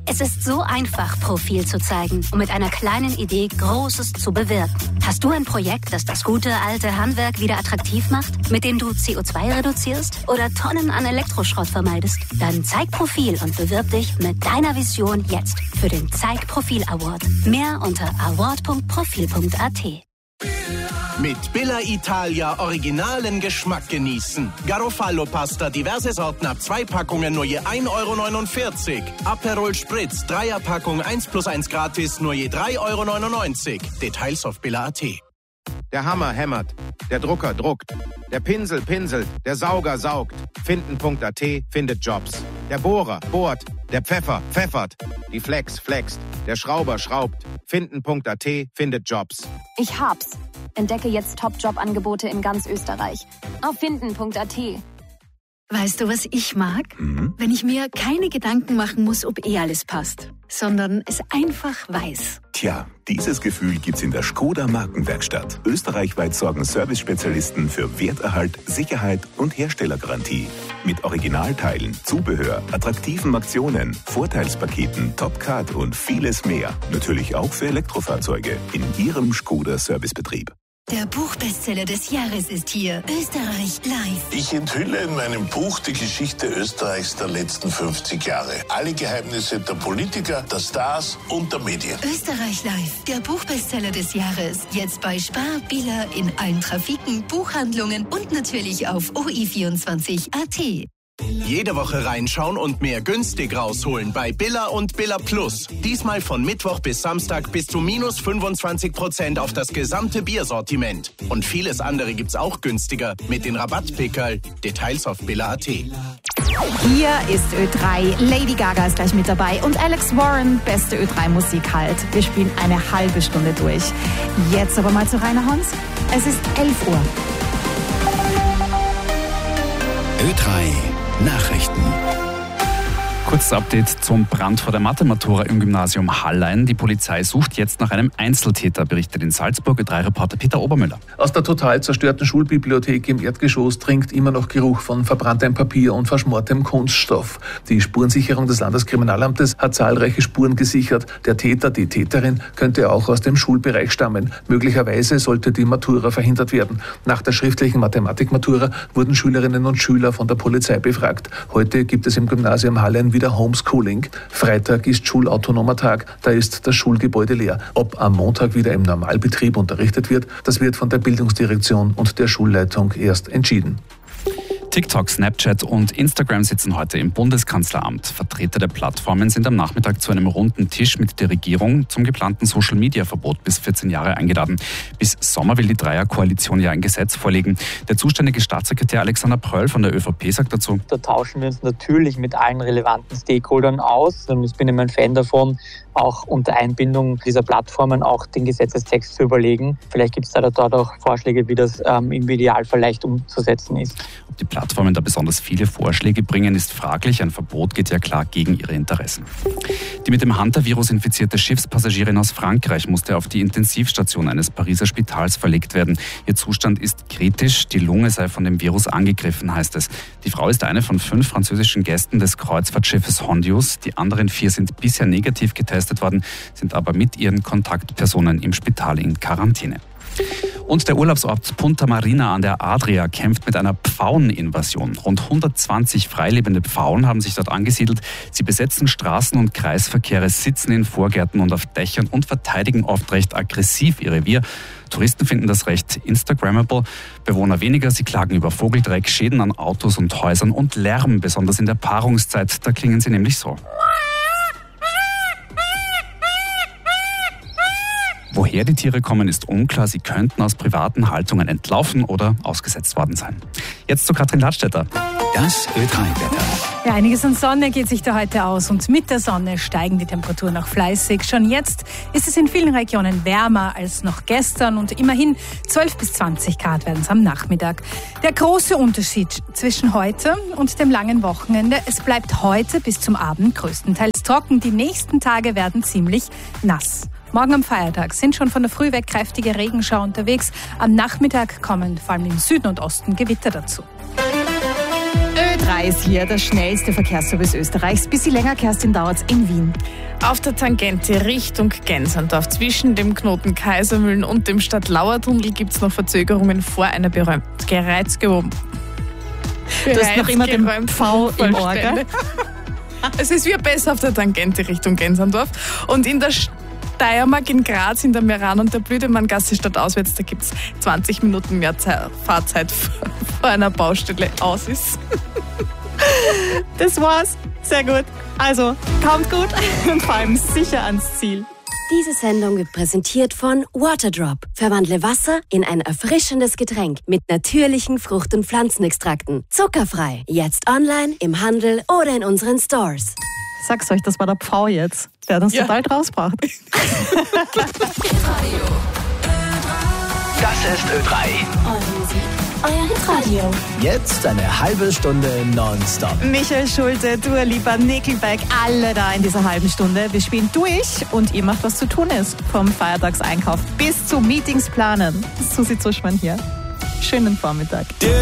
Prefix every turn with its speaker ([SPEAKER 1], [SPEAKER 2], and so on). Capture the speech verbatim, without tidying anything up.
[SPEAKER 1] Es ist so einfach, Profil zu zeigen und mit einer kleinen Idee Großes zu bewirken. Hast du ein Projekt, das das gute alte Handwerk wieder attraktiv macht, mit dem du C O zwei reduzierst oder Tonnen an Elektroschrott vermeidest? Dann zeig Profil und bewirb dich mit deiner Vision jetzt für den Zeig Profil Award. Mehr unter award punkt profil punkt a t.
[SPEAKER 2] Mit Billa Italia originalen Geschmack genießen. Garofalo-Pasta, diverse Sorten ab zwei Packungen nur je ein Euro neunundvierzig. Aperol Spritz, Dreierpackung eins plus eins gratis, nur je drei Euro neunundneunzig. Details auf billa punkt a t.
[SPEAKER 3] Der Hammer hämmert, der Drucker druckt, der Pinsel pinselt, der Sauger saugt. Finden punkt a t findet Jobs. Der Bohrer bohrt, der Pfeffer pfeffert, die Flex flext, der Schrauber schraubt. Finden punkt a t findet Jobs.
[SPEAKER 4] Ich hab's. Entdecke jetzt Top-Job-Angebote in ganz Österreich. Auf finden punkt a t.
[SPEAKER 5] Weißt du, was ich mag?
[SPEAKER 6] Mhm.
[SPEAKER 5] Wenn ich mir keine Gedanken machen muss, ob eh alles passt, sondern es einfach weiß.
[SPEAKER 6] Tja, dieses Gefühl gibt's in der Skoda Markenwerkstatt. Österreichweit sorgen Service-Spezialisten für Werterhalt, Sicherheit und Herstellergarantie. Mit Originalteilen, Zubehör, attraktiven Aktionen, Vorteilspaketen, Topcard und vieles mehr. Natürlich auch für Elektrofahrzeuge in Ihrem Skoda Servicebetrieb.
[SPEAKER 7] Der Buchbestseller des Jahres ist hier. Österreich live.
[SPEAKER 8] Ich enthülle in meinem Buch die Geschichte Österreichs der letzten fünfzig Jahre. Alle Geheimnisse der Politiker, der Stars und der Medien.
[SPEAKER 7] Österreich live. Der Buchbestseller des Jahres. Jetzt bei Spar, Billa, in allen Trafiken, Buchhandlungen und natürlich auf o i vierundzwanzig punkt a t.
[SPEAKER 2] Jede Woche reinschauen und mehr günstig rausholen bei Billa und Billa Plus. Diesmal von Mittwoch bis Samstag bis zu minus fünfundzwanzig Prozent auf das gesamte Biersortiment. Und vieles andere gibt's auch günstiger mit den Rabattpickerl. Details auf billa punkt a t.
[SPEAKER 9] Hier ist Ö drei. Lady Gaga ist gleich mit dabei und Alex Warren, beste Ö drei Musik halt. Wir spielen eine halbe Stunde durch. Jetzt aber mal zu Rainer Hons. Es ist elf Uhr.
[SPEAKER 10] Ö drei Nachrichten.
[SPEAKER 11] Kurzes Update zum Brand vor der Mathematura im Gymnasium Hallein. Die Polizei sucht jetzt nach einem Einzeltäter, berichtet in Salzburg Ö drei Reporter Peter Obermüller.
[SPEAKER 12] Aus der total zerstörten Schulbibliothek im Erdgeschoss dringt immer noch Geruch von verbranntem Papier und verschmortem Kunststoff. Die Spurensicherung des Landeskriminalamtes hat zahlreiche Spuren gesichert. Der Täter, die Täterin, könnte auch aus dem Schulbereich stammen. Möglicherweise sollte die Matura verhindert werden. Nach der schriftlichen Mathematikmatura wurden Schülerinnen und Schüler von der Polizei befragt. Heute gibt es im Gymnasium Hallein wieder Homeschooling. Freitag ist schulautonomer Tag, da ist das Schulgebäude leer. Ob am Montag wieder im Normalbetrieb unterrichtet wird, das wird von der Bildungsdirektion und der Schulleitung erst entschieden.
[SPEAKER 11] TikTok, Snapchat und Instagram sitzen heute im Bundeskanzleramt. Vertreter der Plattformen sind am Nachmittag zu einem runden Tisch mit der Regierung zum geplanten Social-Media-Verbot bis vierzehn Jahre eingeladen. Bis Sommer will die Dreierkoalition ja ein Gesetz vorlegen. Der zuständige Staatssekretär Alexander Pröll von der ÖVP sagt dazu:
[SPEAKER 13] Da tauschen wir uns natürlich mit allen relevanten Stakeholdern aus. Und ich bin immer ein Fan davon, auch unter Einbindung dieser Plattformen auch den Gesetzestext zu überlegen. Vielleicht gibt es da dort auch Vorschläge, wie das ähm, im Idealfall leicht umzusetzen ist.
[SPEAKER 11] Ob die Plattformen da besonders viele Vorschläge bringen, ist fraglich. Ein Verbot geht ja klar gegen ihre Interessen. Die mit dem Hunter-Virus infizierte Schiffspassagierin aus Frankreich musste auf die Intensivstation eines Pariser Spitals verlegt werden. Ihr Zustand ist kritisch, die Lunge sei von dem Virus angegriffen, heißt es. Die Frau ist eine von fünf französischen Gästen des Kreuzfahrtschiffes Hondius. Die anderen vier sind bisher negativ getestet worden, sind aber mit ihren Kontaktpersonen im Spital in Quarantäne. Und der Urlaubsort Punta Marina an der Adria kämpft mit einer Pfaueninvasion. Rund hundertzwanzig freilebende Pfauen haben sich dort angesiedelt. Sie besetzen Straßen und Kreisverkehre, sitzen in Vorgärten und auf Dächern und verteidigen oft recht aggressiv ihr Revier. Touristen finden das recht instagrammable. Bewohner weniger, sie klagen über Vogeldreck, Schäden an Autos und Häusern und Lärm, besonders in der Paarungszeit. Da klingen sie nämlich so. Woher die Tiere kommen, ist unklar. Sie könnten aus privaten Haltungen entlaufen oder ausgesetzt worden sein. Jetzt zu Katrin Ladstätter.
[SPEAKER 10] Das Ö drei Wetter.
[SPEAKER 14] Ja, einiges an Sonne geht sich da heute aus und mit der Sonne steigen die Temperaturen auch fleißig. Schon jetzt ist es in vielen Regionen wärmer als noch gestern und immerhin zwölf bis zwanzig Grad werden es am Nachmittag. Der große Unterschied zwischen heute und dem langen Wochenende: Es bleibt heute bis zum Abend größtenteils trocken. Die nächsten Tage werden ziemlich nass. Morgen am Feiertag sind schon von der Früh weg kräftige Regenschauer unterwegs. Am Nachmittag kommen vor allem im Süden und Osten Gewitter dazu.
[SPEAKER 9] Ö drei drei ist hier der schnellste Verkehrsservice Österreichs. Bisschen länger, Kerstin, dauert's in Wien.
[SPEAKER 15] Auf der Tangente Richtung Gensandorf zwischen dem Knoten Kaisermühlen und dem Stadtlauertunnel gibt es noch Verzögerungen vor einer beräumten Gereizgewohnung.
[SPEAKER 9] Du hast noch immer den V im Ohr, gell?
[SPEAKER 15] Es ist wieder besser auf der Tangente Richtung Gensandorf. Und in der Steiermark in Graz, in der Meran- und der Blüdemanngasse stadtauswärts, da gibt es zwanzig Minuten mehr Zeit, Fahrzeit vor einer Baustelle aus ist.
[SPEAKER 9] Das war's. Sehr gut. Also, kommt gut und vor allem sicher ans Ziel.
[SPEAKER 16] Diese Sendung wird präsentiert von Waterdrop. Verwandle Wasser in ein erfrischendes Getränk mit natürlichen Frucht- und Pflanzenextrakten. Zuckerfrei. Jetzt online, im Handel oder in unseren Stores.
[SPEAKER 9] Sag's euch, das war der Pfau jetzt. Der hat uns ja total rausgebracht.
[SPEAKER 10] Das ist Ö drei.
[SPEAKER 16] Euer Hitradio.
[SPEAKER 10] Jetzt eine halbe Stunde nonstop.
[SPEAKER 9] Michael Schulte, Dua Lipa, Nickelback, alle da in dieser halben Stunde. Wir spielen durch und ihr macht, was zu tun ist. Vom Feiertagseinkauf bis zu Meetings planen. Susi Zuschmann hier. Schönen Vormittag.